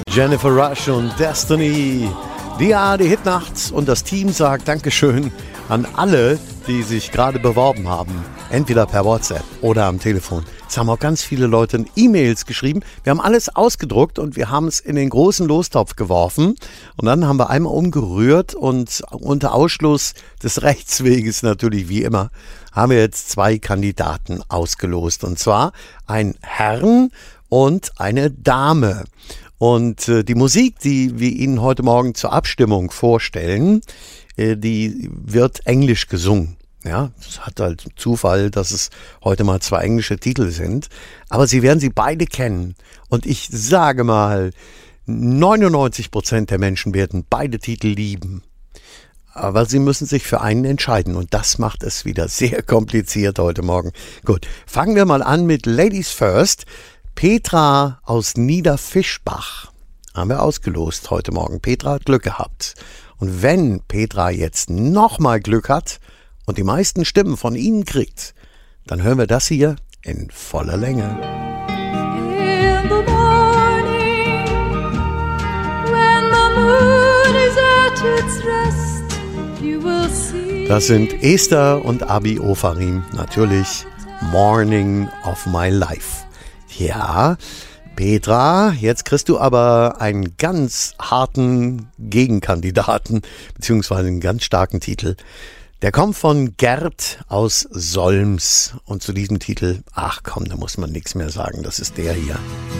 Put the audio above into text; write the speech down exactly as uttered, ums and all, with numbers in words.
Jennifer Rush und Destiny. Ja, die Hitnacht und das Team sagt Dankeschön an alle, die sich gerade beworben haben. Entweder per WhatsApp oder am Telefon. Es haben auch ganz viele Leute E-Mails geschrieben. Wir haben alles ausgedruckt und wir haben es in den großen Lostopf geworfen. Und dann haben wir einmal umgerührt und unter Ausschluss des Rechtsweges natürlich wie immer haben wir jetzt zwei Kandidaten ausgelost. Und zwar ein Herrn und eine Dame. Und äh, die Musik, die wir Ihnen heute Morgen zur Abstimmung vorstellen, äh, die wird englisch gesungen. Ja, es hat halt Zufall, dass es heute mal zwei englische Titel sind. Aber Sie werden sie beide kennen. Und ich sage mal, neunundneunzig Prozent der Menschen werden beide Titel lieben. Aber Sie müssen sich für einen entscheiden. Und das macht es wieder sehr kompliziert heute Morgen. Gut, fangen wir mal an mit Ladies First. Petra aus Niederfischbach haben wir ausgelost heute Morgen. Petra hat Glück gehabt. Und wenn Petra jetzt nochmal Glück hat und die meisten Stimmen von Ihnen kriegt, dann hören wir das hier in voller Länge. In the morning, when the moon is at its rest, you will see. Das sind Esther und Abi Ofarim, natürlich Morning of My Life. Ja, Petra, jetzt kriegst du aber einen ganz harten Gegenkandidaten, beziehungsweise einen ganz starken Titel. Der kommt von Gerd aus Solms. Und zu diesem Titel, ach komm, da muss man nichts mehr sagen, das ist der hier.